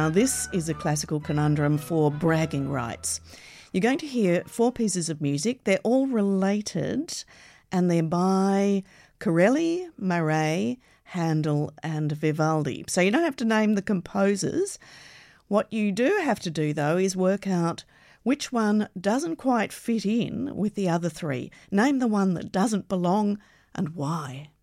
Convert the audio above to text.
Now, this is a classical conundrum for bragging rights. You're going to hear 4 pieces of music. They're all related, and they're by Corelli, Murray, Handel and Vivaldi. So you don't have to name the composers. What you do have to do, though, is work out which one doesn't quite fit in with the other 3. Name the one that doesn't belong and why.